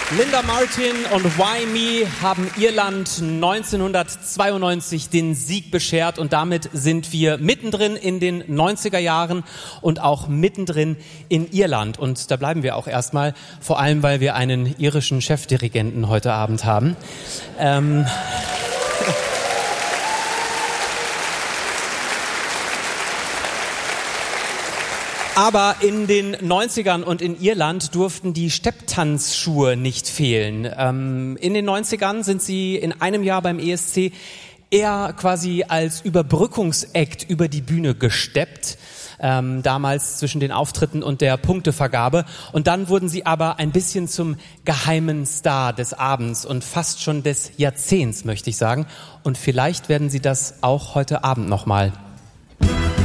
Linda Martin und Why Me haben Irland 1992 den Sieg beschert und damit sind wir mittendrin in den 90er Jahren und auch mittendrin in Irland. Und da bleiben wir auch erstmal, vor allem weil wir einen irischen Chefdirigenten heute Abend haben. Aber in den 90ern und in Irland durften die Stepptanzschuhe nicht fehlen. In den 90ern sind sie in einem Jahr beim ESC eher quasi als Überbrückungsakt über die Bühne gesteppt. Damals zwischen den Auftritten und der Punktevergabe. Und dann wurden sie aber ein bisschen zum geheimen Star des Abends und fast schon des Jahrzehnts, möchte ich sagen. Und vielleicht werden sie das auch heute Abend nochmal.